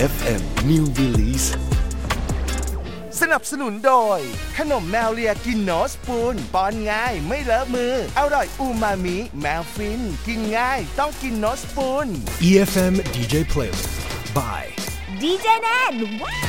FM New Release สนับสนุนโดยขนมแมวเลียกินโนสปูนป้อนง่ายไม่เลอะมืออร่อยอูมามิแมวฟินกินง่ายต้องกินโนสปูน EFM DJ Playlist by DJ แนน